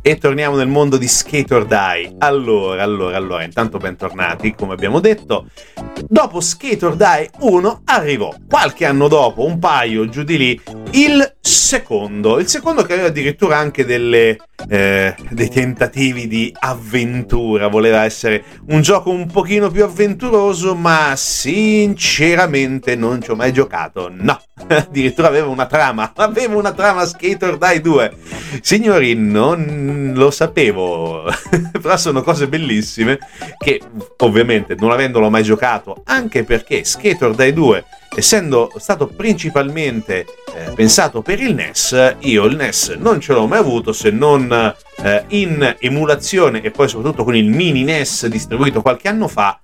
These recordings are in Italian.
E torniamo nel mondo di Skate or Die. Allora, intanto bentornati, come abbiamo detto. Dopo Skate or Die 1 arrivò, qualche anno dopo, un paio giù di lì, il secondo che aveva addirittura anche dei tentativi di avventura, voleva essere un gioco un pochino più avventuroso, ma sinceramente non ci ho mai giocato, no, addirittura aveva una trama Skate or Die 2, signori, non lo sapevo, però sono cose bellissime che ovviamente non avendolo mai giocato, anche perché Skate or Die 2 essendo stato principalmente pensato per il NES, io il NES non ce l'ho mai avuto se non in emulazione e poi soprattutto con il mini NES distribuito qualche anno fa,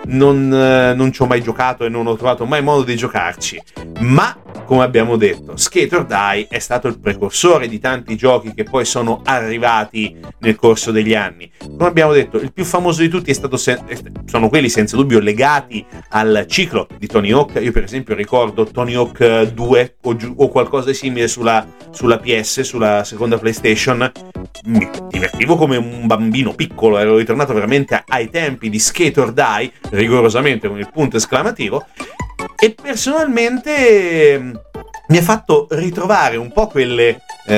non ci ho mai giocato e non ho trovato mai modo di giocarci, ma come abbiamo detto Skate or Die è stato il precursore di tanti giochi che poi sono arrivati nel corso degli anni. Come abbiamo detto, il più famoso di tutti sono quelli senza dubbio legati al ciclo di Tony Hawk. Io per esempio ricordo Tony Hawk 2 o qualcosa di simile sulla PS, sulla seconda PlayStation. Mi divertivo come un bambino piccolo, ero ritornato veramente ai tempi di Skate or Die, rigorosamente con il punto esclamativo, e personalmente mi ha fatto ritrovare un po' quelle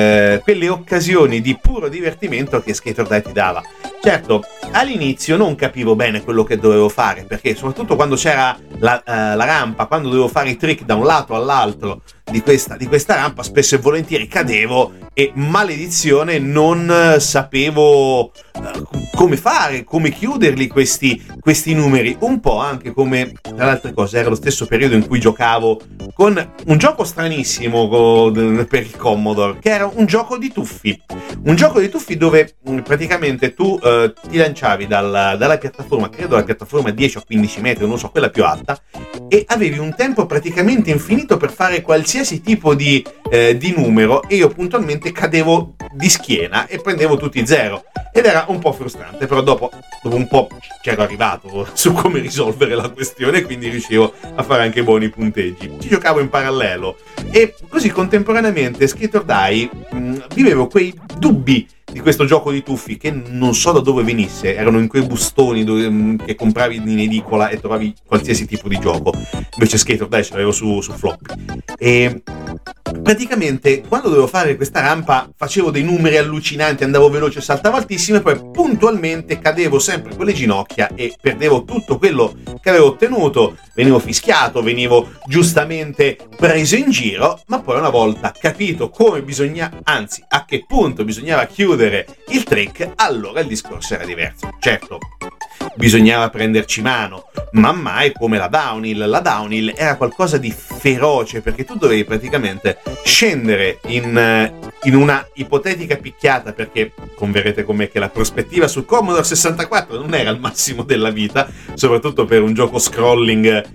occasioni di puro divertimento che Skate or Die ti dava. Certo, all'inizio non capivo bene quello che dovevo fare, perché soprattutto quando c'era la rampa, quando dovevo fare i trick da un lato all'altro di questa rampa, spesso e volentieri cadevo e, maledizione, non sapevo come fare, come chiuderli questi numeri. Un po' anche come, tra le altre cose, era lo stesso periodo in cui giocavo con un gioco stranissimo per il Commodore, che era un gioco di tuffi dove praticamente tu ti lanciavi dalla piattaforma, credo la piattaforma 10 o 15 metri, non so, quella più alta, e avevi un tempo praticamente infinito per fare qualsiasi tipo di numero, e io puntualmente cadevo di schiena e prendevo tutti zero, ed era un po' frustrante, però dopo un po' c'ero arrivato su come risolvere la questione, quindi riuscivo a fare anche buoni punteggi. Ci giocavo in parallelo e così contemporaneamente Skate or Die vivevo quei dubbi di questo gioco di tuffi che non so da dove venisse, erano in quei bustoni che compravi in edicola e trovavi qualsiasi tipo di gioco, invece Skate or Die ce l'avevo su floppy, e praticamente quando dovevo fare questa rampa facevo dei numeri allucinanti, andavo veloce, saltavo altissimo e poi puntualmente cadevo sempre con le ginocchia e perdevo tutto quello che avevo ottenuto, venivo fischiato, venivo giustamente preso in giro, ma poi una volta capito a che punto bisognava chiudere il trick, allora il discorso era diverso. Certo, bisognava prenderci mano, ma mai come la downhill. La downhill era qualcosa di feroce, perché tu dovevi praticamente scendere in una ipotetica picchiata, perché converrete con me che la prospettiva sul Commodore 64 non era il massimo della vita, soprattutto per un gioco scrolling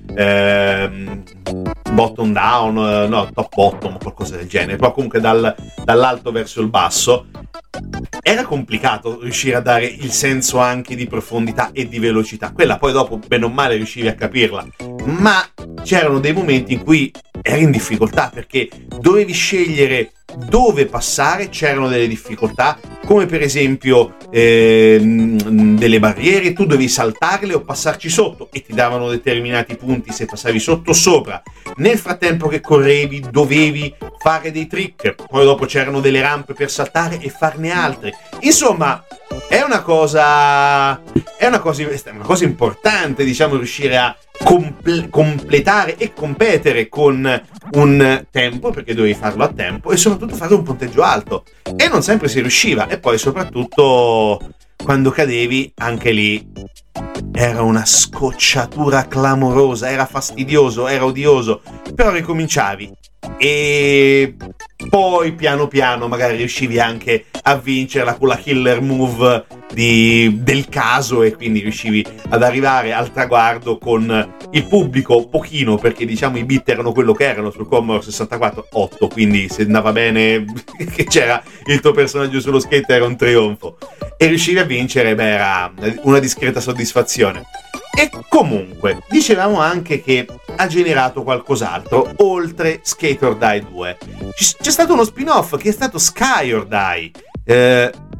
bottom down, no, top bottom, qualcosa del genere, però comunque dall'alto verso il basso. Era complicato riuscire a dare il senso anche di profondità e di velocità. Quella poi dopo, bene o male, riuscivi a capirla, ma c'erano dei momenti in cui eri in difficoltà, perché dovevi scegliere dove passare, c'erano delle difficoltà, come per esempio delle barriere, tu dovevi saltarle o passarci sotto e ti davano determinati punti se passavi sotto o sopra. Nel frattempo che correvi dovevi fare dei trick, poi dopo c'erano delle rampe per saltare e farne altre. Insomma, è una cosa importante, diciamo, riuscire a completare e competere con un tempo, perché dovevi farlo a tempo, e soprattutto fare un punteggio alto, e non sempre si riusciva. E poi soprattutto quando cadevi, anche lì era una scocciatura clamorosa, era fastidioso, era odioso, però ricominciavi e poi piano piano magari riuscivi anche a vincerla con la killer move del caso, e quindi riuscivi ad arrivare al traguardo con il pubblico pochino, perché diciamo i bit erano quello che erano sul Commodore 64, 8, quindi se andava bene che c'era il tuo personaggio sullo skate era un trionfo, e riuscivi a vincere, beh, era una discreta soddisfazione. E comunque dicevamo anche che ha generato qualcos'altro oltre Skate or Die 2. C'è stato uno spin-off che è stato Sky or Die.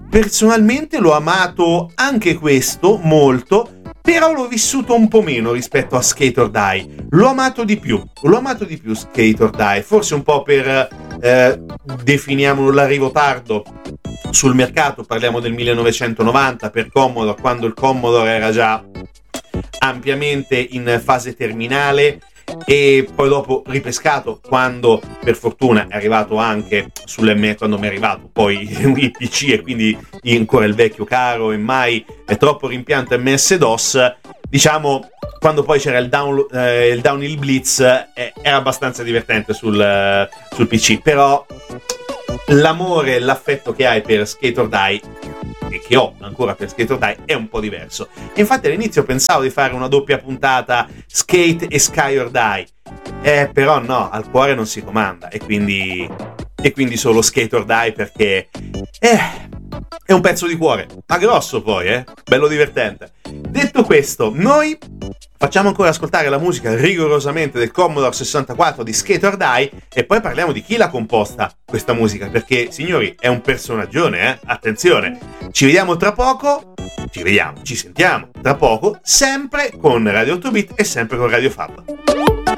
personalmente l'ho amato anche questo molto, però l'ho vissuto un po' meno rispetto a Skate or Die. L'ho amato di più Skate or Die, forse un po' per, definiamolo, l'arrivo tardo sul mercato, parliamo del 1990 per Commodore, quando il Commodore era già ampiamente in fase terminale, e poi dopo ripescato quando per fortuna è arrivato anche quando mi è arrivato poi il PC e quindi ancora il vecchio caro e mai è troppo rimpianto MS-DOS, diciamo. Quando poi c'era il Downhill Blitz era abbastanza divertente sul PC, però l'amore e l'affetto che hai per Skate or Die, e che ho ancora per Skate or Die, è un po' diverso. E infatti all'inizio pensavo di fare una doppia puntata Skate e Sky or Die, però no, al cuore non si comanda, e quindi solo Skate or Die, perché è un pezzo di cuore, ma grosso poi, bello divertente. Detto questo, noi facciamo ancora ascoltare la musica rigorosamente del Commodore 64 di Skate or Die, e poi parliamo di chi l'ha composta questa musica, perché, signori, è un personaggione, attenzione. Ci vediamo tra poco, ci sentiamo tra poco, sempre con Radio 8 Bit e sempre con Radio Fab.